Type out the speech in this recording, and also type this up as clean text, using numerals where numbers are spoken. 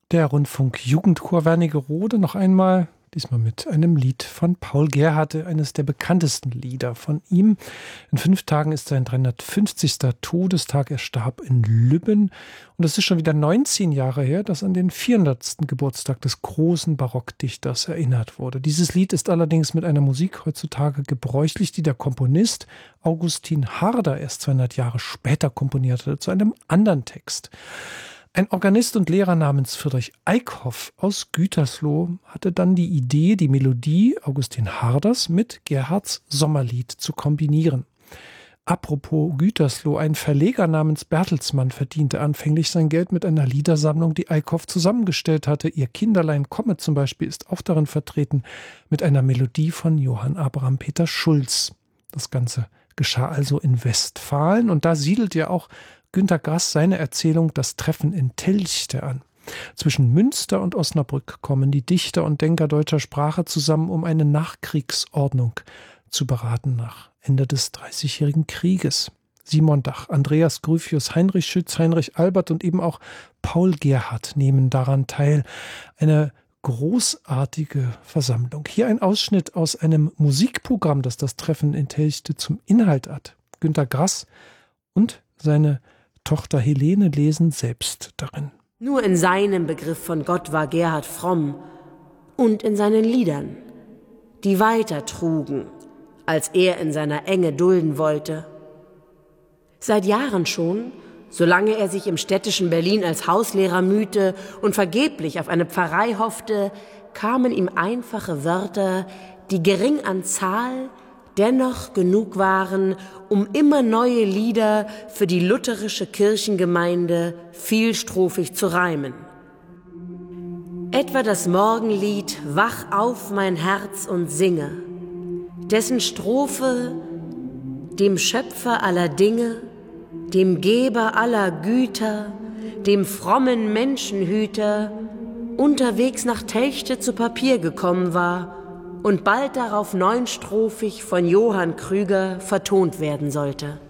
Der Rundfunk-Jugendchor Wernigerode noch einmal, diesmal mit einem Lied von Paul Gerhardt, eines der bekanntesten Lieder von ihm. In 5 Tagen ist sein 350. Todestag. Er starb in Lübben. Und es ist schon wieder 19 Jahre her, dass an den 400. Geburtstag des großen Barockdichters erinnert wurde. Dieses Lied ist allerdings mit einer Musik heutzutage gebräuchlich, die der Komponist Augustin Harder erst 200 Jahre später komponierte, zu einem anderen Text. Ein Organist und Lehrer namens Friedrich Eickhoff aus Gütersloh hatte dann die Idee, die Melodie Augustin Harders mit Gerhardts Sommerlied zu kombinieren. Apropos Gütersloh, ein Verleger namens Bertelsmann verdiente anfänglich sein Geld mit einer Liedersammlung, die Eickhoff zusammengestellt hatte. Ihr Kinderlein komme zum Beispiel ist auch darin vertreten, mit einer Melodie von Johann Abraham Peter Schulz. Das Ganze geschah also in Westfalen und da siedelt ja auch Günter Grass seine Erzählung Das Treffen in Telchte an. Zwischen Münster und Osnabrück kommen die Dichter und Denker deutscher Sprache zusammen, um eine Nachkriegsordnung zu beraten nach Ende des Dreißigjährigen Krieges. Simon Dach, Andreas Gryphius, Heinrich Schütz, Heinrich Albert und eben auch Paul Gerhardt nehmen daran teil. Eine großartige Versammlung. Hier ein Ausschnitt aus einem Musikprogramm, das das Treffen in Telchte zum Inhalt hat. Günter Grass und seine Tochter Helene lesen selbst darin. Nur in seinem Begriff von Gott war Gerhard fromm und in seinen Liedern, die weiter trugen, als er in seiner Enge dulden wollte. Seit Jahren schon, solange er sich im städtischen Berlin als Hauslehrer mühte und vergeblich auf eine Pfarrei hoffte, kamen ihm einfache Wörter, die gering an Zahl, dennoch genug waren, um immer neue Lieder für die lutherische Kirchengemeinde vielstrophig zu reimen. Etwa das Morgenlied Wach auf, mein Herz, und singe, dessen Strophe dem Schöpfer aller Dinge, dem Geber aller Güter, dem frommen Menschenhüter unterwegs nach Telchte zu Papier gekommen war und bald darauf 9-strophig von Johann Krüger vertont werden sollte.